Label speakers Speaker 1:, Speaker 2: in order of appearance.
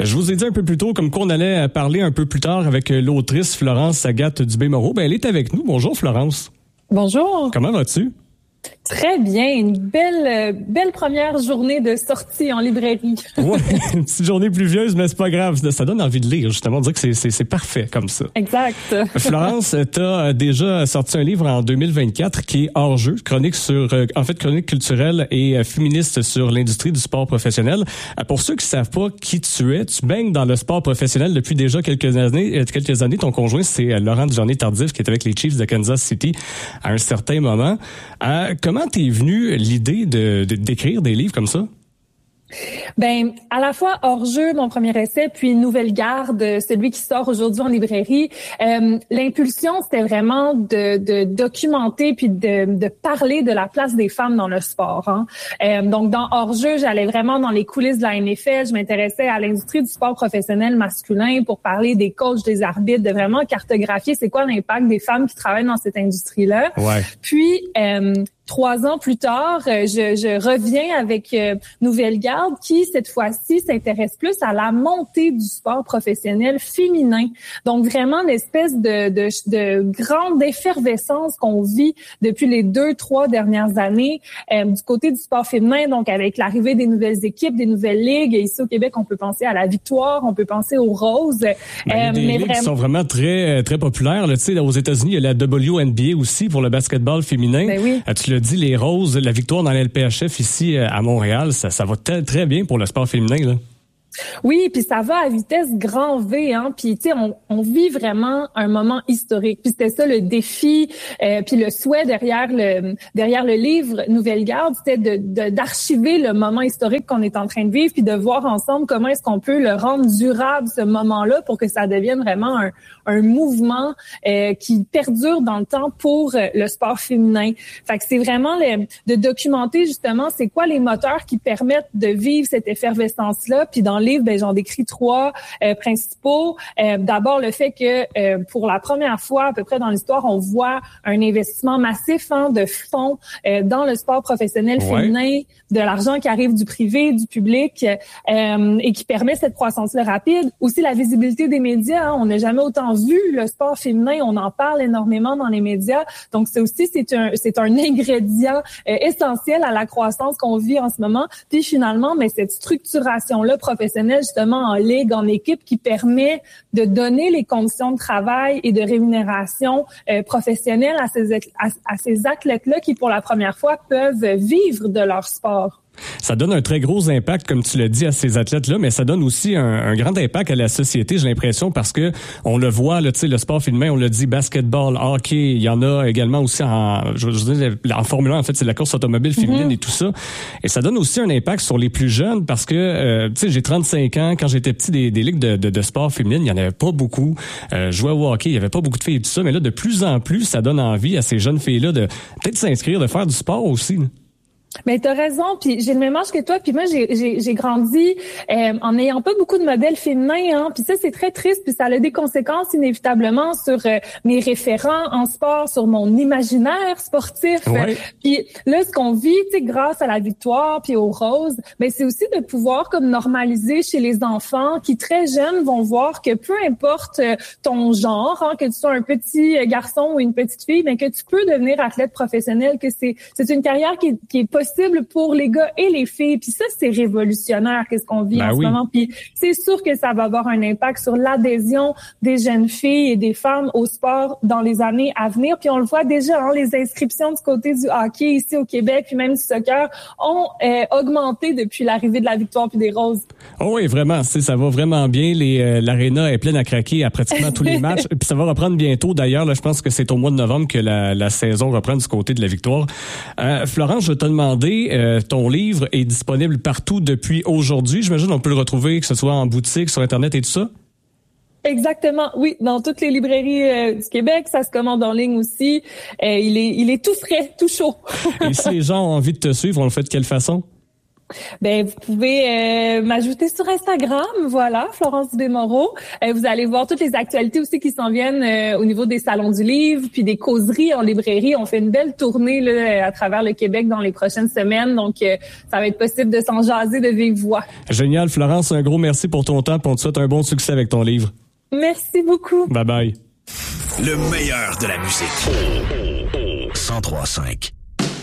Speaker 1: Je vous ai dit un peu plus tôt, comme qu'on allait parler un peu plus tard avec l'autrice Florence Agathe Dubé-Moreau. Elle est avec nous. Bonjour Florence.
Speaker 2: Bonjour.
Speaker 1: Comment vas-tu?
Speaker 2: Très bien, une belle première journée de sortie en librairie.
Speaker 1: Ouais, une petite journée pluvieuse, mais c'est pas grave. Ça donne envie de lire, justement. On dirait que c'est parfait comme ça.
Speaker 2: Exact.
Speaker 1: Florence, t'as déjà sorti un livre en 2024 qui est hors-jeu, chronique culturelle et féministe sur l'industrie du sport professionnel. Pour ceux qui savent pas qui tu es, tu baignes dans le sport professionnel depuis déjà quelques années. Ton conjoint, c'est Laurent Duvernay-Tardif qui est avec les Chiefs de Kansas City à un certain moment. Comment t'es venue l'idée d'écrire des livres comme ça?
Speaker 2: Ben, à la fois hors-jeu, mon premier essai, puis Nouvelle Garde, celui qui sort aujourd'hui en librairie. L'impulsion, c'était vraiment de documenter puis de parler de la place des femmes dans le sport. Donc, dans hors-jeu, j'allais vraiment dans les coulisses de la NFL. Je m'intéressais à l'industrie du sport professionnel masculin pour parler des coachs, des arbitres, de vraiment cartographier c'est quoi l'impact des femmes qui travaillent dans cette industrie-là.
Speaker 1: Ouais.
Speaker 2: Puis, 3 ans plus tard, je reviens avec Nouvelle Garde qui, cette fois-ci, s'intéresse plus à la montée du sport professionnel féminin. Donc, vraiment l'espèce de grande effervescence qu'on vit depuis les 2-3 dernières années du côté du sport féminin. Donc, avec l'arrivée des nouvelles équipes, des nouvelles ligues. Ici, au Québec, on peut penser à la Victoire, on peut penser aux Roses.
Speaker 1: Des ligues qui sont vraiment très, très populaires. Là, tu sais, aux États-Unis, il y a la WNBA aussi pour le basketball féminin.
Speaker 2: Ben oui.
Speaker 1: Tu l'as dit, les Roses, la victoire dans la LPHF ici à Montréal, ça va très bien pour le sport féminin, là.
Speaker 2: Oui, puis ça va à vitesse grand V, Puis tu sais, on vit vraiment un moment historique. Puis c'était ça le défi, puis le souhait derrière le livre Nouvelle Garde, c'était d'archiver le moment historique qu'on est en train de vivre, puis de voir ensemble comment est-ce qu'on peut le rendre durable ce moment-là pour que ça devienne vraiment un mouvement qui perdure dans le temps pour le sport féminin. Fait que c'est vraiment de documenter justement c'est quoi les moteurs qui permettent de vivre cette effervescence-là, puis dans livre, j'en décris 3 principaux. D'abord, le fait que pour la première fois à peu près dans l'histoire, on voit un investissement massif de fonds dans le sport professionnel féminin, de l'argent qui arrive du privé, du public et qui permet cette croissance-là rapide. Aussi, la visibilité des médias. On n'a jamais autant vu le sport féminin. On en parle énormément dans les médias. Donc, c'est un ingrédient essentiel à la croissance qu'on vit en ce moment. Puis finalement, mais cette structuration-là professionnelle, justement en ligue, en équipe, qui permet de donner les conditions de travail et de rémunération professionnelle à ces athlètes-là qui, pour la première fois, peuvent vivre de leur sport.
Speaker 1: Ça donne un très gros impact, comme tu l'as dit, à ces athlètes-là, mais ça donne aussi un grand impact à la société, j'ai l'impression, parce que on le voit, là, tu sais, le sport féminin, on l'a dit, basketball, hockey, il y en a également aussi en Formule 1, en fait, c'est la course automobile féminine et tout ça. Et ça donne aussi un impact sur les plus jeunes parce que, tu sais, j'ai 35 ans, quand j'étais petit, des ligues de sport féminine, il y en avait pas beaucoup. Je jouais au hockey, il y avait pas beaucoup de filles et tout ça, mais là, de plus en plus, ça donne envie à ces jeunes filles-là de peut-être s'inscrire, de faire du sport aussi, là.
Speaker 2: Mais t'as raison, puis j'ai le même âge que toi, puis moi j'ai grandi en n'ayant pas beaucoup de modèles féminins, puis ça c'est très triste, puis ça a des conséquences inévitablement sur mes référents en sport, sur mon imaginaire sportif.
Speaker 1: Ouais.
Speaker 2: Puis là ce qu'on vit, tu sais, grâce à la Victoire puis aux Roses, ben c'est aussi de pouvoir comme normaliser chez les enfants qui très jeunes vont voir que peu importe ton genre, que tu sois un petit garçon ou une petite fille, ben que tu peux devenir athlète professionnel, que c'est une carrière qui est possible pour les gars et les filles. Puis ça, c'est révolutionnaire, qu'est-ce qu'on vit en ce moment. Puis c'est sûr que ça va avoir un impact sur l'adhésion des jeunes filles et des femmes au sport dans les années à venir. Puis on le voit déjà, les inscriptions du côté du hockey ici au Québec, puis même du soccer, ont augmenté depuis l'arrivée de la Victoire puis des Roses.
Speaker 1: Oh oui, vraiment, ça va vraiment bien. L'aréna est pleine à craquer à pratiquement tous les matchs. Puis ça va reprendre bientôt. D'ailleurs, là, je pense que c'est au mois de novembre que la saison reprend du côté de la Victoire. Florence, je te demande ton livre est disponible partout depuis aujourd'hui. J'imagine qu'on peut le retrouver, que ce soit en boutique, sur Internet et tout ça?
Speaker 2: Exactement, oui. Dans toutes les librairies du Québec, ça se commande en ligne aussi. Il est tout frais, tout chaud.
Speaker 1: Et si les gens ont envie de te suivre, on le fait de quelle façon?
Speaker 2: Ben, vous pouvez m'ajouter sur Instagram, voilà, Florence Dubé-Moreau. Vous allez voir toutes les actualités aussi qui s'en viennent au niveau des salons du livre, puis des causeries en librairie. On fait une belle tournée là, à travers le Québec dans les prochaines semaines, donc ça va être possible de s'en jaser de vive voix.
Speaker 1: Génial, Florence, un gros merci pour ton temps, puis on te souhaite un bon succès avec ton livre.
Speaker 2: Merci beaucoup.
Speaker 1: Bye bye.
Speaker 3: Le meilleur de la musique. 103.5